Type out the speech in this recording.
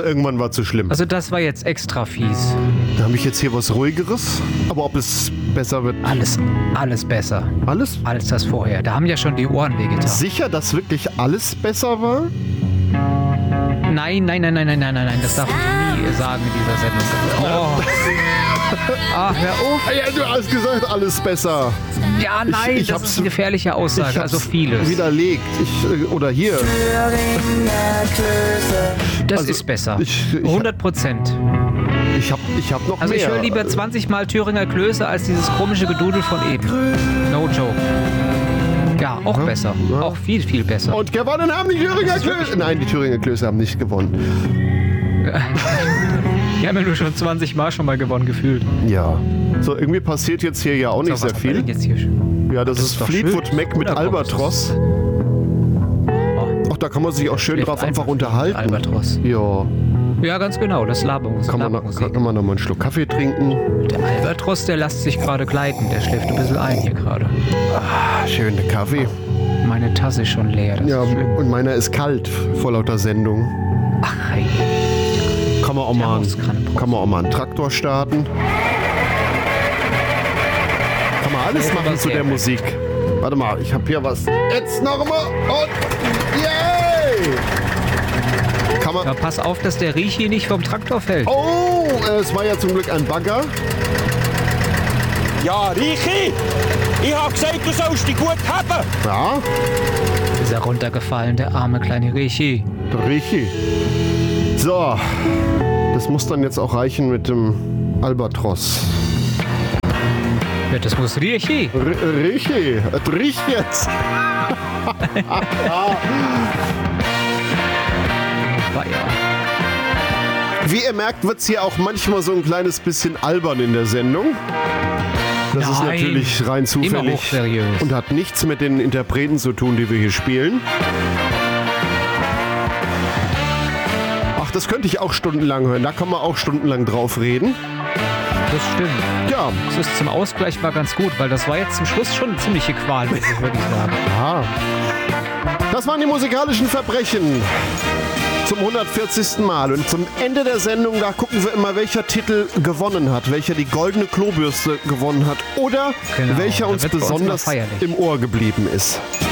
Also irgendwann war zu schlimm. Also das war jetzt extra fies. Da habe ich jetzt hier was Ruhigeres. Aber ob es besser wird? Alles besser. Alles? Als das vorher. Da haben ja schon die Ohren wehgetan. Sicher, dass wirklich alles besser war? Nein. Das darf ich nie sagen in dieser Sendung. Oh. Hör auf. Ja, du hast gesagt, alles besser. Ja, nein, Ich das hab's- ist eine gefährliche Aussage. Also vieles. Widerlegt. Oder hier. Das Also, ist besser. 100%. Ich hab noch Also mehr. ich höre lieber 20 Mal Thüringer Klöße als dieses komische Gedudel von eben. No joke. Ja, auch besser. Ja. Auch viel, viel besser. Und gewonnen haben die Thüringer Klöße. Nein, die Thüringer Klöße haben nicht gewonnen. Die haben ja nur schon 20 Mal schon mal gewonnen gefühlt. Ja. So, irgendwie passiert jetzt hier ja auch nicht So, sehr was haben wir viel. denn jetzt hier? Ja, das ist doch Fleetwood schön. Mac mit Oder komm, Albatros. Ach, da kann man sich auch schön Schläft drauf einfach einfach unterhalten. Albatros. Ja. Ja, ganz genau. Das Labermusik. Kann man noch mal einen Schluck Kaffee trinken. Der Albatros, der lässt sich gerade gleiten. Der schläft ein bisschen ein hier gerade. Ah, schön, der Kaffee. Meine Tasse ist schon leer. Das Ja, ist schlimm. und meiner ist kalt vor lauter Sendung. Ach, hey. Kann man auch mal einen Traktor starten. Kann man alles Ja, machen aber zu sehr der gut. Musik. Warte mal, ich habe hier was. Jetzt noch mal und yay! Kann man... Ja, pass auf, dass der Riechi nicht vom Traktor fällt. Oh, es war ja zum Glück ein Bagger. Ja, Richi, ich hab gesagt, du sollst dich gut haben. Ja, Ist er runtergefallen, der arme kleine Riechi. Richi. So, das muss dann jetzt auch reichen mit dem Albatros. Ja, das muss Riechi. Richi, es riecht jetzt. War ja. Wie ihr merkt, wird es hier auch manchmal so ein kleines bisschen albern in der Sendung. Das ist Nein, natürlich rein immer zufällig hochseriös. und hat nichts mit den Interpreten zu tun, die wir hier spielen. Ach, das könnte ich auch stundenlang hören. Da kann man auch stundenlang drauf reden. Das stimmt. Ja, Das ist zum Ausgleich mal ganz gut, weil das war jetzt zum Schluss schon eine ziemliche Qual, muss ich wirklich sagen. ja. Das waren die musikalischen Verbrechen zum 140. Mal. Und zum Ende der Sendung, da gucken wir immer, welcher Titel gewonnen hat, welcher die goldene Klobürste gewonnen hat oder Genau, welcher da uns wird bei uns immer besonders feierlich. im Ohr geblieben ist.